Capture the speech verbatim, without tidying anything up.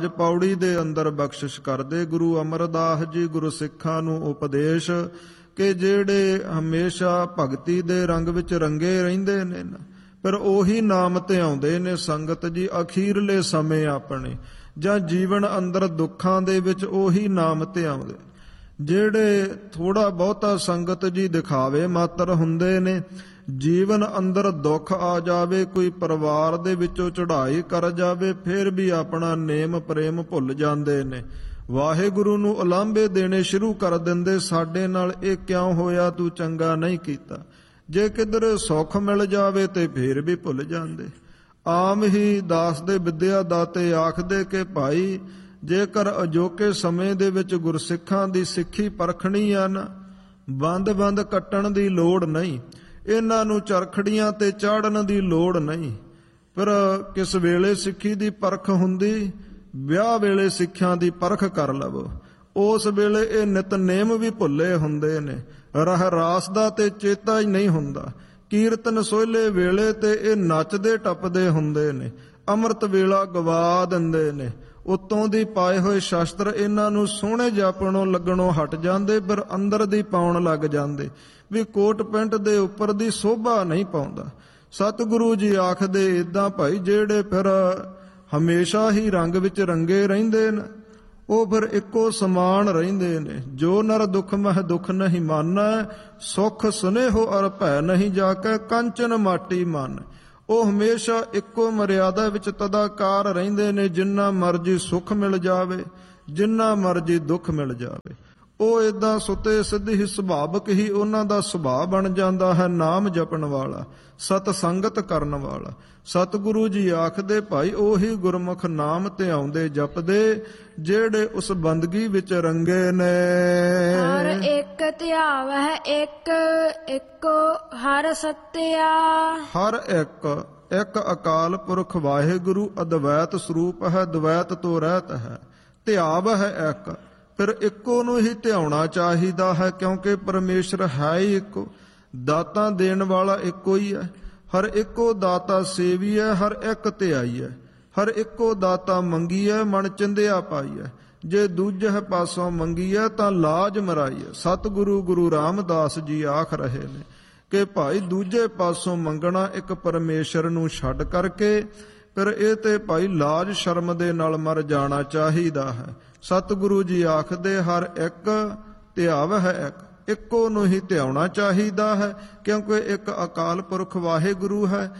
ਪੌੜੀ ਦੇ ਅੰਦਰ ਬਖਸ਼ਿਸ਼ ਕਰਦੇ ਗੁਰੂ ਅਮਰਦਾਸ ਜੀ ਗੁਰੂ ਸਿੱਖਾਂ ਨੂੰ ਉਪਦੇਸ਼ ਕਿ ਜਿਹੜੇ ਹਮੇਸ਼ਾ ਭਗਤੀ ਦੇ ਰੰਗ ਵਿੱਚ ਰੰਗੇ ਰਹਿੰਦੇ ਨੇ ਨਾ, ਪਰ ਉਹੀ ਨਾਮ ਧਿਆਉਂਦੇ ਨੇ ਸੰਗਤ ਜੀ ਅਖੀਰਲੇ ਸਮੇਂ ਆਪਣੇ ਜਾਂ ਜੀਵਨ ਅੰਦਰ ਦੁੱਖਾਂ ਦੇ ਵਿੱਚ ਉਹੀ ਨਾਮ ਧਿਆਉਂਦੇ। ਜਿਹੜੇ ਥੋੜਾ ਬਹੁਤਾ ਸੰਗਤ ਜੀ ਦਿਖਾਵੇ ਮਾਤਰ ਹੁੰਦੇ ਨੇ, ਜੀਵਨ ਅੰਦਰ ਦੁੱਖ ਆ ਜਾਵੇ, ਕੋਈ ਪਰਿਵਾਰ ਦੇ ਵਿੱਚੋਂ ਚੜ੍ਹਾਈ ਕਰ ਜਾਵੇ, ਫਿਰ ਵੀ ਆਪਣਾ ਨੇਮ ਪ੍ਰੇਮ ਭੁੱਲ ਜਾਂਦੇ ਨੇ, ਵਾਹਿਗੁਰੂ ਨੂੰ ਉਲਾਂਭੇ ਦੇਣੇ ਸ਼ੁਰੂ ਕਰ ਦਿੰਦੇ, ਸਾਡੇ ਨਾਲ ਇਹ ਕਿਉਂ ਹੋਇਆ, ਤੂੰ ਚੰਗਾ ਨਹੀਂ ਕੀਤਾ। ਜੇ ਕਿਧਰ ਸੁੱਖ ਮਿਲ ਜਾਵੇ ਤੇ ਫੇਰ ਵੀ ਭੁੱਲ ਜਾਂਦੇ। ਆਮ ਹੀ ਦਾਸ ਦੇ ਵਿਦਿਆ ਦਾਤੇ ਆਖਦੇ ਕਿ ਭਾਈ ਜੇਕਰ ਅਜੋਕੇ ਸਮੇਂ ਦੇ ਵਿੱਚ ਗੁਰਸਿੱਖਾਂ ਦੀ ਸਿੱਖੀ ਪਰਖਣੀ ਆ ਨਾ, ਬੰਦ ਬੰਦ ਕੱਟਣ ਦੀ ਲੋੜ ਨਹੀਂ, ਇਹਨਾਂ ਨੂੰ ਚਰਖੜੀਆਂ ਤੇ ਚਾੜਨ ਦੀ ਲੋੜ ਨਹੀਂ। ਪਰ ਕਿਸ ਵੇਲੇ ਸਿੱਖੀ ਦੀ ਪਰਖ ਹੁੰਦੀ, ਵਿਆਹ ਵੇਲੇ ਸਿੱਖਿਆ ਦੀ ਪਰਖ ਕਰ ਲਵੋ, ਉਸ ਵੇਲੇ ਇਹ ਨਿਤਨੇਮ ਵੀ ਭੁੱਲੇ ਹੁੰਦੇ ਨੇ, ਰਹਿ ਰਾਸ ਦਾ ਤੇ ਚੇਤਾ ਹੀ ਨਹੀਂ ਹੁੰਦਾ, ਕੀਰਤਨ ਸੋਹਲੇ ਵੇਲੇ ਤੇ ਇਹ ਨੱਚਦੇ ਟੱਪਦੇ ਹੁੰਦੇ ਨੇ, ਅੰਮ੍ਰਿਤ ਵੇਲਾ ਗਵਾ ਦਿੰਦੇ ਨੇ, ਉੱਤੋਂ ਦੀ ਪਾਏ ਹੋਏ ਸ਼ਾਸਤਰ ਇਹਨਾਂ ਨੂੰ ਸੋਹਣੇ ਜਾਪਣੋਂ ਲੱਗਣੋਂ ਹਟ ਜਾਂਦੇ, ਪਰ ਅੰਦਰ ਦੀ ਪਾਉਣ ਲੱਗ ਜਾਂਦੇ ਵੀ ਕੋਟ ਪੈਂਟ ਦੇ ਉੱਪਰ ਦੀ ਸੋਭਾ ਨਹੀਂ ਪਾਉਂਦਾ। ਸਤਿਗੁਰੂ ਜੀ ਆਖਦੇ ਏਦਾਂ ਭਾਈ ਜਿਹੜੇ ਫਿਰ ਹਮੇਸ਼ਾ ਹੀ ਰੰਗ ਵਿੱਚ ਰੰਗੇ ਰਹਿੰਦੇ ਨੇ, ਉਹ ਫਿਰ ਇੱਕੋ ਸਮਾਨ ਰਹਿੰਦੇ ਨੇ। ਜੋ ਨਰ ਦੁੱਖ ਮਹਿ ਦੁੱਖ ਨਹੀਂ ਮਾਨੈ, ਸੁਖ ਸੁਨੇਹੋ ਅਰ ਭੈ ਨਹੀਂ ਜਾਕੈ, ਕੰਚਨ ਮਾਟੀ ਮਨ। ਉਹ ਹਮੇਸ਼ਾ ਇੱਕੋ ਮਰਿਆਦਾ ਵਿੱਚ ਤਦਾਕਾਰ ਰਹਿੰਦੇ ਨੇ, ਜਿੰਨਾ ਮਰਜੀ ਸੁੱਖ ਮਿਲ ਜਾਵੇ, ਜਿੰਨਾ ਮਰਜੀ ਦੁੱਖ ਮਿਲ ਜਾਵੇ। ਉਹ ਏਦਾਂ ਸੁਤੇ ਸਿੱਧੀ ਹੀ ਸੁਭਾਵਕ ਹੀ ਉਹਨਾਂ ਦਾ ਸੁਭਾਅ ਬਣ ਜਾਂਦਾ ਹੈ, ਨਾਮ ਜਪਣ ਵਾਲਾ, ਸਤ ਸੰਗਤ ਕਰਨ ਵਾਲਾ। ਸਤਿਗੁਰੂ ਜੀ ਆਖਦੇ ਭਾਈ ਉਹੀ ਗੁਰਮੁਖ ਨਾਮ ਧਿਆਉਂਦੇ ਜਪਦੇ, ਜਿਹੜੇ ਉਸ ਬੰਦਗੀ ਵਿੱਚ ਰੰਗੇ ਨੇ। ਹਰ ਇੱਕ ਧਿਆਵਹਿ ਇੱਕ ਇੱਕੋ ਹਰ ਸਤਿਆ। ਹਰ ਇੱਕ ਇੱਕ ਅਕਾਲ ਪੁਰਖ ਵਾਹਿਗੁਰੂ ਅਦਵੈਤ ਸਰੂਪ ਹੈ, ਦਵੈਤ ਤੋਂ ਰਹਿਤ ਹੈ। ਧਿਆਵਹਿ ਇੱਕ, ਫਿਰ ਇੱਕੋ ਨੂੰ ਹੀ ਧਿਆਉਣਾ ਚਾਹੀਦਾ ਹੈ, ਕਿਉਂਕਿ ਪਰਮੇਸ਼ਰ ਹੈ ਹੀ ਇੱਕੋ, ਦਾਤਾ ਦੇਣ ਵਾਲਾ ਇੱਕੋ ਹੀ ਹੈ। ਹਰ ਇੱਕੋ ਦਾਤਾ ਸੇਵੀ ਹੈ, ਹਰ ਇੱਕ ਧਿਆਈ ਹੈ, ਹਰ ਇੱਕੋ ਦਾਤਾ ਮੰਗੀ ਹੈ, ਮਨ ਚਿੰਦਿਆ ਪਾਈ ਹੈ। ਜੇ ਦੂਜੇ ਪਾਸੋਂ ਮੰਗੀ ਹੈ ਤਾਂ ਲਾਜ ਮਰਾਈ ਹੈ। ਸਤਿਗੁਰੂ ਗੁਰੂ ਰਾਮਦਾਸ ਜੀ ਆਖ ਰਹੇ ਨੇ ਕਿ ਭਾਈ ਦੂਜੇ ਪਾਸੋਂ ਮੰਗਣਾ ਇੱਕ ਪਰਮੇਸ਼ਰ ਨੂੰ ਛੱਡ ਕਰਕੇ, ਫਿਰ ਇਹ ਤੇ ਭਾਈ ਲਾਜ ਸ਼ਰਮ ਦੇ ਨਾਲ ਮਰ ਜਾਣਾ ਚਾਹੀਦਾ ਹੈ। ਸਤਿਗੁਰੂ ਜੀ ਆਖਦੇ ਹਰ ਇੱਕ ਧਿਆਵ ਹੈ ਇੱਕ, ਇੱਕੋ ਨੂੰ ਹੀ ਧਿਆਉਣਾ ਚਾਹੀਦਾ ਹੈ, ਕਿਉਂਕਿ ਇੱਕ ਅਕਾਲ ਪੁਰਖ ਵਾਹਿਗੁਰੂ ਹੈ,